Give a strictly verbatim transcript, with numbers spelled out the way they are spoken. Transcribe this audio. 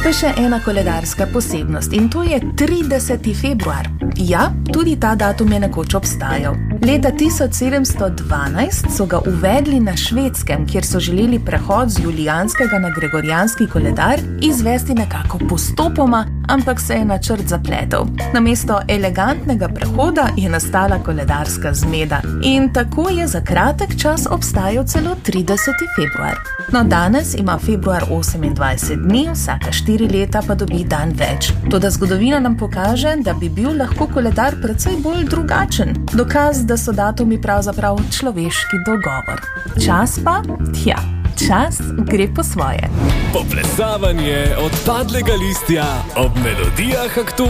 Pa še ena koledarska posebnost in to je trideseti februar. Ja, tudi ta datum je nekoč obstajal. Leta tisoč sedemsto dvanajst so ga uvedli na Švedskem, kjer so želeli prehod z julijanskega na gregorijanski koledar izvesti nekako postopoma, ampak se je načrt zapletel. Namesto elegantnega prehoda je nastala koledarska zmeda in tako je za kratek čas obstajal celo trideseti februar. No, danes ima februar osemindvajset dni, vsaka štiri leta pa dobi dan več. Toda zgodovina nam pokaže, da bi bil lahko koledar precej bolj drugačen. Dokaz, da so datumi pravzaprav človeški dogovor. Čas pa, tja, čas gre po svoje. Poplesavanje odpadlega listja ob melodijah aktualnih.